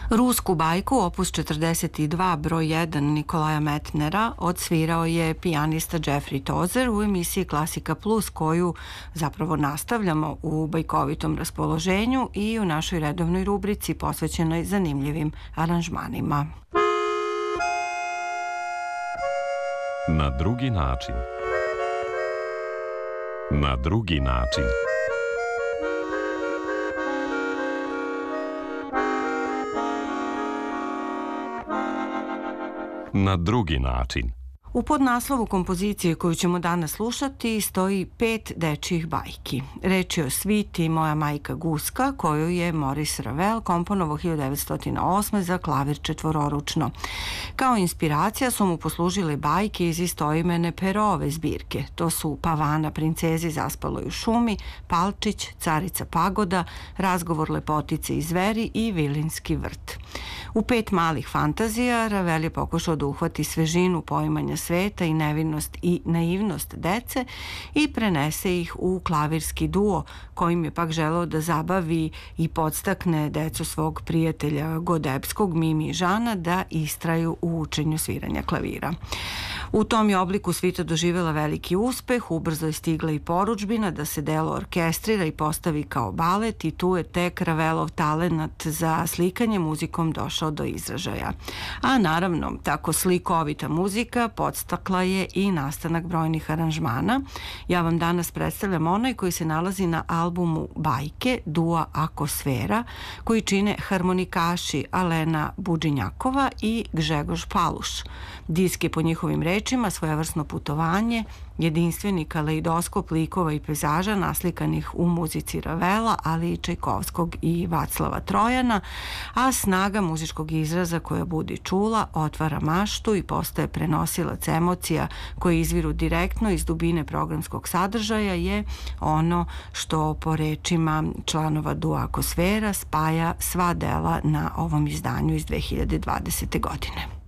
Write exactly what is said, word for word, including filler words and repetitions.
Rusku bajku opus četrdeset dva broj jedan Nikolaja Metnera odsvirao je pijanista Jeffrey Tozer u emisiji Klasika Plus, koju zapravo nastavljamo u bajkovitom raspoloženju i u našoj redovnoj rubrici posvećenoj zanimljivim aranžmanima. Na drugi način. Na drugi način. Na drugi način. U podnaslovu kompozicije koju ćemo danas slušati stoji pet dečjih bajki. Reč je o sviti Moja majka Guska, koju je Maurice Ravel komponovao hiljadu devetsto osme. za klavir četvororučno. Kao inspiracija su mu poslužile bajke iz istoimene Perove zbirke. To su Pavana princezi zaspaloj u šumi, Palčić, Carica pagoda, Razgovor lepotice i zveri i Vilinski vrt. U pet malih fantazija Ravel je pokušao da uhvati svežinu poimanja sveta i nevinnost i naivnost dece i prenese ih u klavirski duo, kojim je pak želeo da zabavi i podstakne decu svog prijatelja Godebskog, Mimi i Žana, da istraju u učenju sviranja klavira. U tom je obliku svita doživjela veliki uspeh, ubrzo je stigla i poručbina da se delo orkestrira i postavi kao balet i tu je tek Ravelov talenat za slikanje muzikom došao do izražaja. A naravno, tako slikovita muzika podstakla je i nastanak brojnih aranžmana. Ja vam danas predstavljam onaj koji se nalazi na albumu Bajke, Dua Akosfera, koji čine harmonikaši Alena Budžinjakova i Gžegož Paluš. Disk je po njihovim rečima svojevrsno putovanje, jedinstveni kaleidoskop likova i pejzaža naslikanih u muzici Ravela, ali i Čajkovskog i Vaclava Trojana, a snaga muzičkog izraza koja budi čula, otvara maštu i postaje prenosilac emocija koje izviru direktno iz dubine programskog sadržaja je ono što po rečima članova Dua Akosfera spaja sva dela na ovom izdanju iz dve hiljade dvadesete. godine.